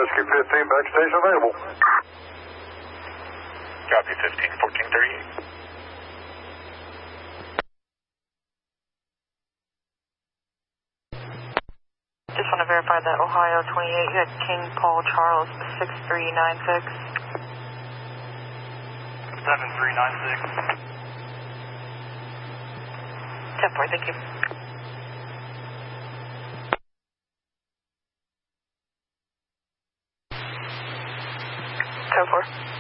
Whiskey 15, backstage available. Copy 15, 1438. Just want to verify that Ohio 28, you had King Paul Charles 6396. 7396. 10-4, thank you. Code 4.